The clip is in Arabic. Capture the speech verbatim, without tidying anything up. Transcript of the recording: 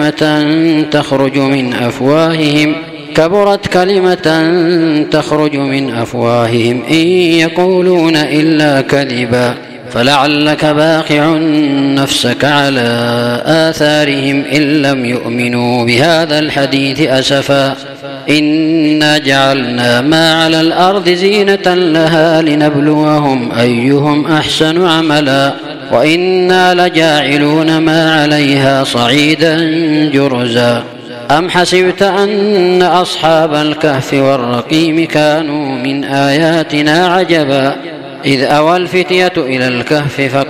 تخرج من أفواههم كبرت كلمة تخرج من أفواههم إن يقولون إلا كذبا فلعلك باخع نفسك على آثارهم إن لم يؤمنوا بهذا الحديث أسفا إنا جعلنا ما على الأرض زينة لها لنبلوهم أيهم أحسن عملا وإنا لجاعلون ما عليها صعيدا جرزا أم حسبت أن أصحاب الكهف والرقيم كانوا من آياتنا عجبا إذ أوى الفتية إلى الكهف